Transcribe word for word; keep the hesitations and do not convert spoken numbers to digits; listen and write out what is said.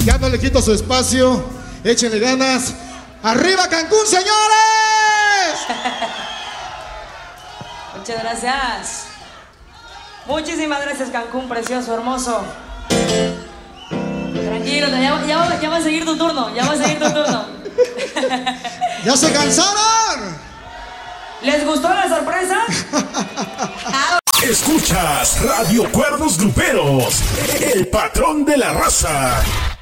Ya no le quito su espacio. Échenle ganas. ¡Arriba Cancún, señores! Muchas gracias. Muchísimas gracias, Cancún, precioso, hermoso. Tranquilo, ya, ya, ya va a seguir tu turno, ya va a seguir tu turno. ¿Ya se cansaron? ¿Les gustó la sorpresa? Escuchas Radio Cuernos Gruperos, el patrón de la raza.